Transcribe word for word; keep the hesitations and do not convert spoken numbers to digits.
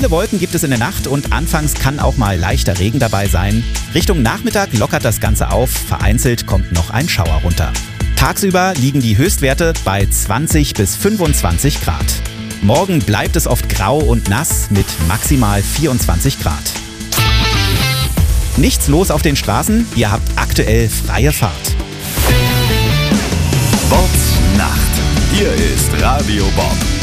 Viele Wolken gibt es in der Nacht und anfangs kann auch mal leichter Regen dabei sein. Richtung Nachmittag lockert das Ganze auf, vereinzelt kommt noch ein Schauer runter. Tagsüber liegen die Höchstwerte bei zwanzig bis fünfundzwanzig Grad. Morgen bleibt es oft grau und nass mit maximal vierundzwanzig Grad. Nichts los auf den Straßen, ihr habt aktuell freie Fahrt. Bobs Nacht. Hier ist Radio Bob.